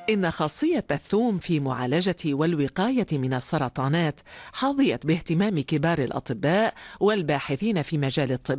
إن خاصية الثوم في معالجة والوقاية من السرطانات حظيت باهتمام كبار الأطباء والباحثين في مجال الطب،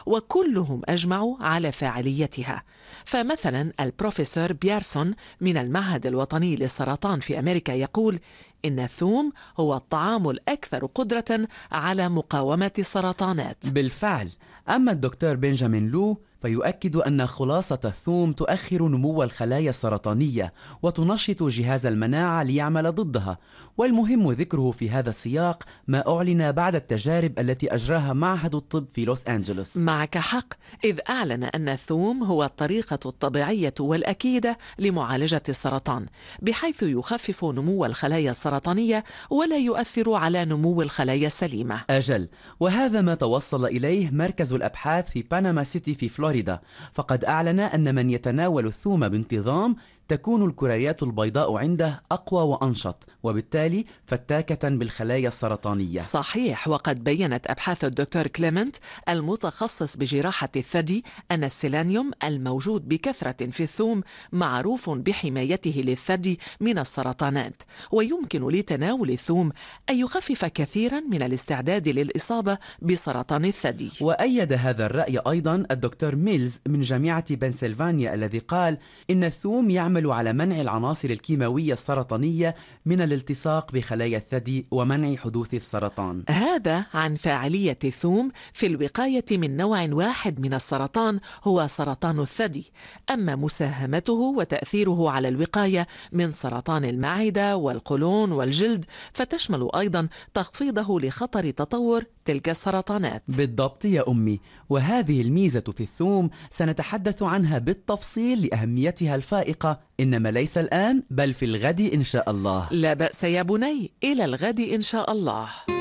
وكلهم أجمعوا على فاعليتها. فمثلا البروفيسور بيارسون من المعهد الوطني للسرطان في أمريكا يقول إن الثوم هو الطعام الأكثر قدرة على مقاومة السرطانات. بالفعل. أما الدكتور بنجامين لو فيؤكد أن خلاصة الثوم تؤخر نمو الخلايا السرطانية وتنشط جهاز المناعة ليعمل ضدها. والمهم ذكره في هذا السياق ما أعلن بعد التجارب التي أجراها معهد الطب في لوس أنجلوس. معك حق، إذ أعلن أن الثوم هو الطريقة الطبيعية والأكيدة لمعالجة السرطان، بحيث يخفف نمو الخلايا السرطانية ولا يؤثر على نمو الخلايا السليمة. أجل، وهذا ما توصل إليه مركز الأبحاث في باناما سيتي في فلوريدا، فقد أعلن أن من يتناول الثوم بانتظام تكون الكريات البيضاء عنده أقوى وأنشط، وبالتالي فتاكة بالخلايا السرطانية. صحيح، وقد بيّنت أبحاث الدكتور كليمنت المتخصص بجراحة الثدي أن السيلانيوم الموجود بكثرة في الثوم معروف بحمايته للثدي من السرطانات، ويمكن لتناول الثوم أن يخفف كثيرا من الاستعداد للإصابة بسرطان الثدي. وأيد هذا الرأي أيضا الدكتور ميلز من جامعة بنسلفانيا الذي قال إن الثوم يعمل على منع العناصر الكيماوية السرطانية من الالتصاق بخلايا الثدي ومنع حدوث السرطان. هذا عن فاعلية الثوم في الوقاية من نوع واحد من السرطان هو سرطان الثدي. أما مساهمته وتأثيره على الوقاية من سرطان المعدة والقولون والجلد فتشمل أيضا تخفيضه لخطر تطور تلك السرطانات. بالضبط يا أمي، وهذه الميزة في الثوم سنتحدث عنها بالتفصيل لأهميتها الفائقة، إنما ليس الآن بل في الغد إن شاء الله. لا بأس يا بني، إلى الغد إن شاء الله.